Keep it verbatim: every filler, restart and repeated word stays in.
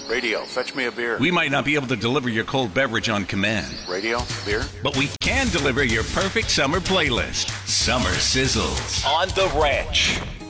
Radio, fetch me a beer. We might not be able to deliver your cold beverage on command. Radio, beer. But we can deliver your perfect summer playlist. Summer Sizzles on The Ranch.